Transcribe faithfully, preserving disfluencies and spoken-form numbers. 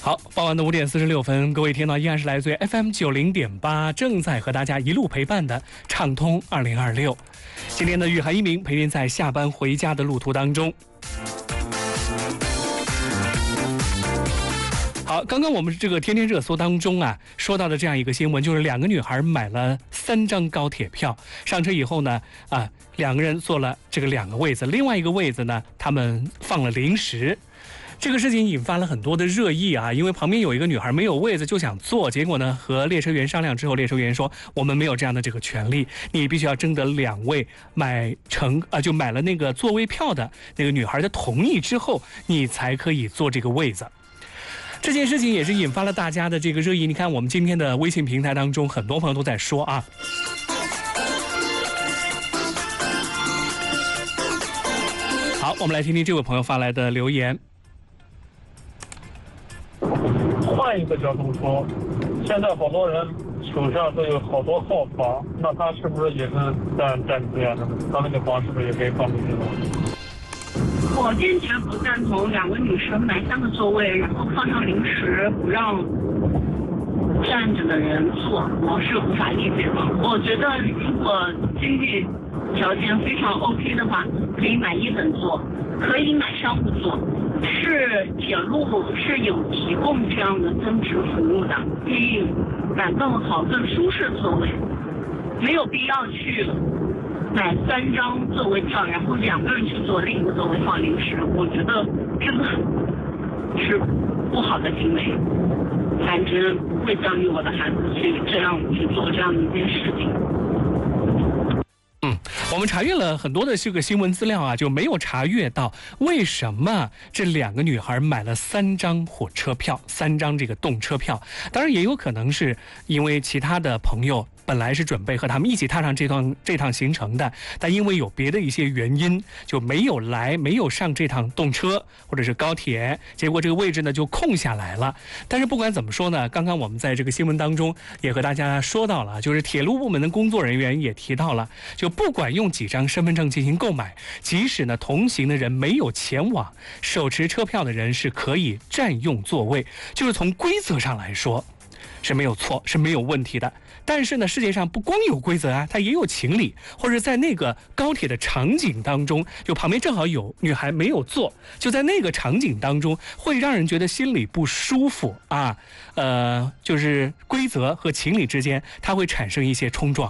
好，傍晚的五点四十六分，各位听到依然是来自于 F M 九零点八，正在和大家一路陪伴的畅通二零二六。今天的雨涵一鸣陪您在下班回家的路途当中。好，刚刚我们这个天天热搜当中啊，说到的这样一个新闻，就是两个女孩买了三张高铁票，上车以后呢，啊，两个人坐了这个两个位子，另外一个位子呢，他们放了零食。这个事情引发了很多的热议啊，因为旁边有一个女孩没有位子就想坐，结果呢和列车员商量之后，列车员说我们没有这样的这个权利，你必须要征得两位买成啊就买了那个座位票的那个女孩的同意之后，你才可以坐这个位子。这件事情也是引发了大家的这个热议。你看我们今天的微信平台当中，很多朋友都在说啊。好，我们来听听这位朋友发来的留言。 换一个角度说，现在好多人手上都有好多号房，那他是不是也是占占资源的？他那个房是不是也可以放进去呢？ 我坚决不赞同两个女生买三个座位，然后放上零食，不让站着的人坐，我是无法理解的。我觉得如果经济条件非常 OK 的话，可以买一等座，可以买商务座。是铁路是有提供这样的增值服务的，可以买更好、更舒适的座位，没有必要去买三张座位票，然后两个人去坐另一个座位放零食。我觉得这个是不好的行为，反正不会教育我的孩子去这样去做这样的一件事情。 嗯，我们查阅了很多的这个新闻资料啊，就没有查阅到为什么这两个女孩买了三张火车票，三张这个动车票。当然也有可能是因为其他的朋友本来是准备和他们一起踏上这趟这趟行程的，但因为有别的一些原因，就没有来，没有上这趟动车或者是高铁，结果这个位置呢就空下来了。但是不管怎么说呢，刚刚我们在这个新闻当中也和大家说到了，就是铁路部门的工作人员也提到了，就不管用几张身份证进行购买，即使呢同行的人没有前往，手持车票的人是可以占用座位，就是从规则上来说是没有错，是没有问题的。但是呢，世界上不光有规则啊，它也有情理，或者在那个高铁的场景当中，就旁边正好有女孩没有坐，就在那个场景当中，会让人觉得心里不舒服啊。呃，就是规则和情理之间，它会产生一些冲撞。